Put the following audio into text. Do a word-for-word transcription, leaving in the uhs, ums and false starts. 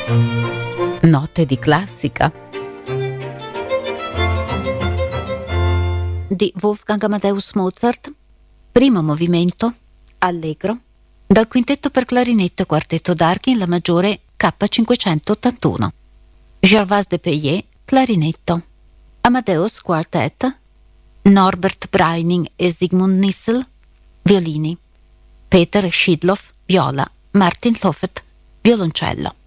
Note di classica di Wolfgang Amadeus Mozart, primo movimento, allegro, dal quintetto per clarinetto e quartetto d'archi in la maggiore K cinquecentottantuno. Gervase de Pays, clarinetto. Amadeus Quartet, Norbert Breining e Sigmund Nissel, violini. Peter Schidloff, viola. Martin Loffet, violoncello.